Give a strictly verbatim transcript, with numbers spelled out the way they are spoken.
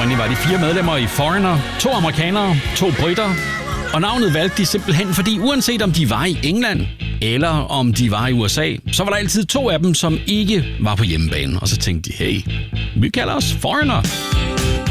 Oprindeligt var de fire medlemmer i Foreigner, to amerikanere, to britter, og navnet valgte de simpelthen, fordi uanset om de var i England eller om de var i U S A, så var der altid to af dem, som ikke var på hjemmebane. Og så tænkte de, hey, vi kalder os Foreigner.